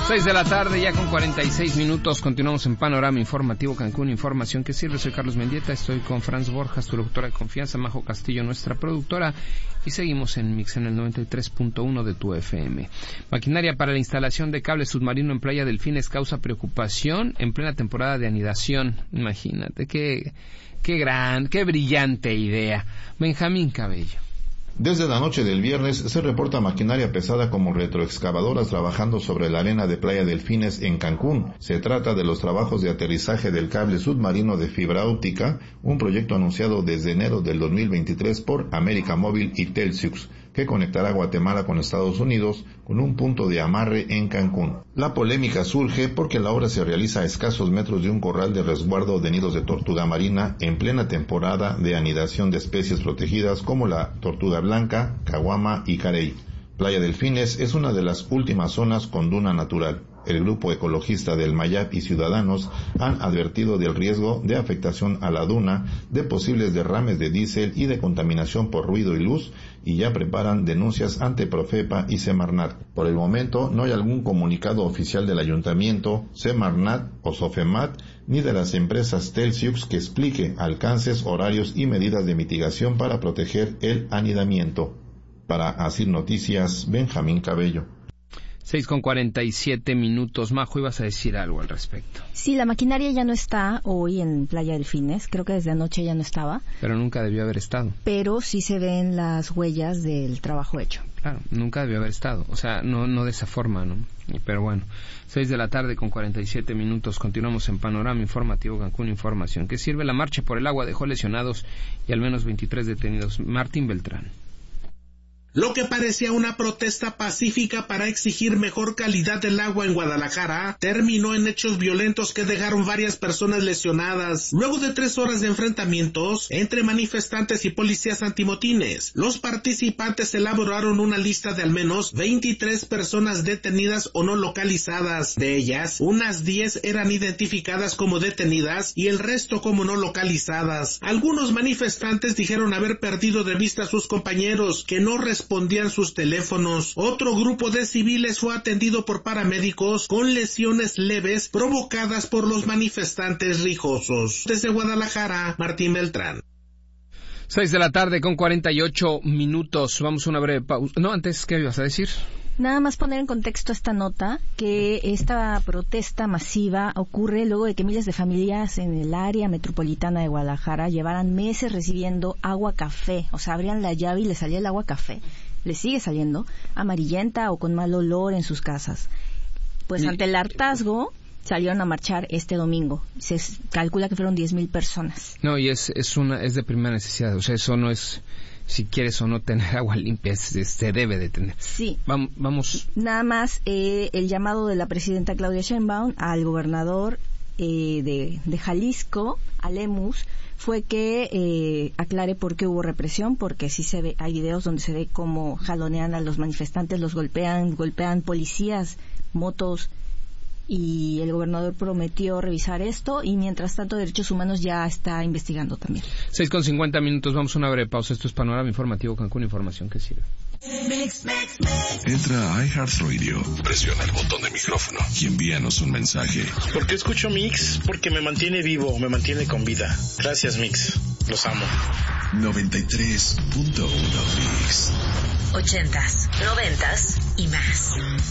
6 de la tarde, ya con 46 minutos, continuamos en Panorama Informativo Cancún, información que sirve. Soy Carlos Mendieta, estoy con Franz Borjas, tu locutora de confianza, Majo Castillo, nuestra productora, y seguimos en Mix en el 93.1 de tu FM. Maquinaria para la instalación de cable submarino en Playa Delfines causa preocupación en plena temporada de anidación. Imagínate, qué brillante idea. Benjamín Cabello. Desde la noche del viernes se reporta maquinaria pesada como retroexcavadoras trabajando sobre la arena de Playa Delfines en Cancún. Se trata de los trabajos de aterrizaje del cable submarino de fibra óptica, un proyecto anunciado desde enero del 2023 por América Móvil y Telxius, que conectará Guatemala con Estados Unidos con un punto de amarre en Cancún. La polémica surge porque la obra se realiza a escasos metros de un corral de resguardo de nidos de tortuga marina en plena temporada de anidación de especies protegidas como la tortuga blanca, caguama y carey. Playa Delfines es una de las últimas zonas con duna natural. El grupo ecologista del Mayab y ciudadanos han advertido del riesgo de afectación a la duna, de posibles derrames de diésel y de contaminación por ruido y luz, y ya preparan denuncias ante Profepa y Semarnat. Por el momento no hay algún comunicado oficial del Ayuntamiento, Semarnat o Sofemat, ni de las empresas Telxius que explique alcances, horarios y medidas de mitigación para proteger el anidamiento. Para Asir Noticias, Benjamín Cabello. 6:47. Majo, ibas a decir algo al respecto. Sí, la maquinaria ya no está hoy en Playa Delfines, creo que desde anoche ya no estaba. Pero nunca debió haber estado. Pero sí se ven las huellas del trabajo hecho. Claro, nunca debió haber estado, o sea, no de esa forma, ¿no? Pero bueno, 6:47. Continuamos en Panorama Informativo Cancún, información que sirve. La marcha por el agua dejó lesionados y al menos 23 detenidos. Martín Beltrán. Lo que parecía una protesta pacífica para exigir mejor calidad del agua en Guadalajara terminó en hechos violentos que dejaron varias personas lesionadas. Luego de 3 horas de enfrentamientos entre manifestantes y policías antimotines, los participantes elaboraron una lista de al menos 23 personas detenidas o no localizadas. De ellas, unas 10 eran identificadas como detenidas y el resto como no localizadas. Algunos manifestantes dijeron haber perdido de vista a sus compañeros, que no respondían sus teléfonos. Otro grupo de civiles fue atendido por paramédicos con lesiones leves provocadas por los manifestantes rijosos. Desde Guadalajara, Martín Beltrán. 6:48. Vamos a una breve pausa. No, antes, ¿qué ibas a decir? Nada más poner en contexto esta nota, que esta protesta masiva ocurre luego de que miles de familias en el área metropolitana de Guadalajara llevaran meses recibiendo agua café. O sea, abrían la llave y les salía el agua café. Les sigue saliendo amarillenta o con mal olor en sus casas. Pues ante el hartazgo salieron a marchar este domingo. Se calcula que fueron 10,000 personas. No, y es de primera necesidad. O sea, eso no es... Si quieres o no tener agua limpia, se debe de tener. Sí. Vamos. Nada más el llamado de la presidenta Claudia Sheinbaum al gobernador de Jalisco, a Lemus, fue que aclare por qué hubo represión, porque sí se ve, hay videos donde se ve cómo jalonean a los manifestantes, los golpean policías, motos, y el gobernador prometió revisar esto, y mientras tanto Derechos Humanos ya está investigando también. 6:50. Vamos a una breve pausa. Esto es Panorama Informativo Cancún, información que sirve. Entra a iHeartRadio, presiona el botón de micrófono y envíanos un mensaje. ¿Por qué escucho Mix? Porque me mantiene vivo, me mantiene con vida. Gracias, Mix. Los amo. 93.1 Mix. 80s, 90s y más.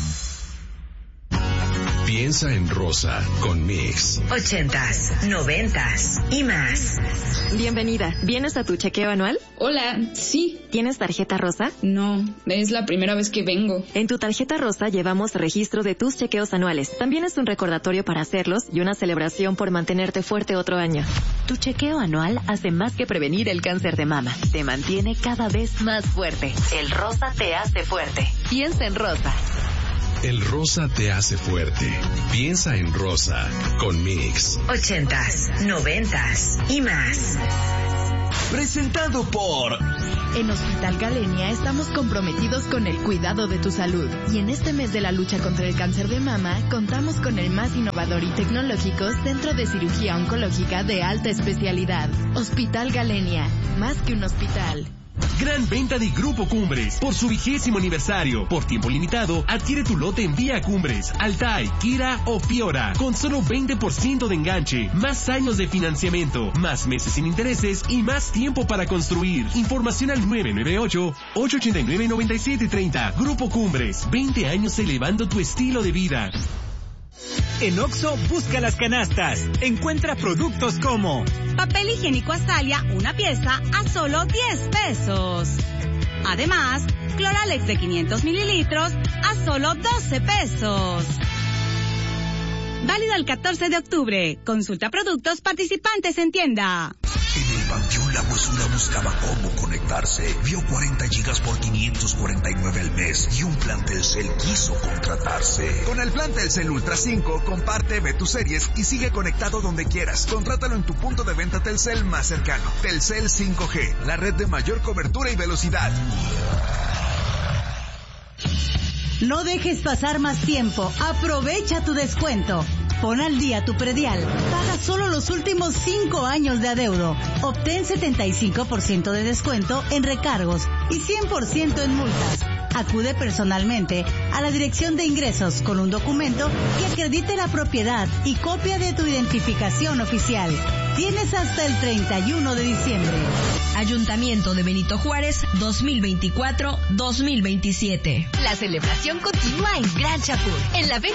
Piensa en rosa con Mix. 80s, 90s y más. Bienvenida. ¿Vienes a tu chequeo anual? Hola, sí. ¿Tienes tarjeta rosa? No, es la primera vez que vengo. En tu tarjeta rosa llevamos registro de tus chequeos anuales. También es un recordatorio para hacerlos y una celebración por mantenerte fuerte otro año. Tu chequeo anual hace más que prevenir el cáncer de mama. Te mantiene cada vez más fuerte. El rosa te hace fuerte. Piensa en rosa. El rosa te hace fuerte. Piensa en rosa con Mix. 80s, 90s y más. Presentado por... En Hospital Galenia estamos comprometidos con el cuidado de tu salud. Y en este mes de la lucha contra el cáncer de mama, contamos con el más innovador y tecnológico Centro de Cirugía Oncológica de alta especialidad. Hospital Galenia, más que un hospital. Gran venta de Grupo Cumbres por su 20º aniversario. Por tiempo limitado, adquiere tu lote en Vía Cumbres, Altai, Kira o Fiora, con solo 20% de enganche, más años de financiamiento, más meses sin intereses y más tiempo para construir. Información al 998-889-9730. Grupo Cumbres, 20 años elevando tu estilo de vida. En Oxxo, busca las canastas. Encuentra productos como papel higiénico Astalia, una pieza a solo 10 pesos. Además, Cloralex de 500 mililitros a solo 12 pesos. Válido el 14 de octubre. Consulta productos participantes en tienda. En el Panteón La Huesura buscaba cómo conectarse. Vio 40 gigas por 549 al mes y un plan Telcel quiso contratarse. Con el plan Telcel Ultra 5, comparte, ve tus series y sigue conectado donde quieras. Contrátalo en tu punto de venta Telcel más cercano. Telcel 5G, la red de mayor cobertura y velocidad. No dejes pasar más tiempo. Aprovecha tu descuento. Pon al día tu predial. Paga solo los últimos 5 años de adeudo. Obtén 75% de descuento en recargos y 100% en multas. Acude personalmente a la Dirección de Ingresos con un documento que acredite la propiedad y copia de tu identificación oficial. Tienes hasta el 31 de diciembre. Ayuntamiento de Benito Juárez, 2024-2027. La celebración continúa en Gran Chapur. En la venta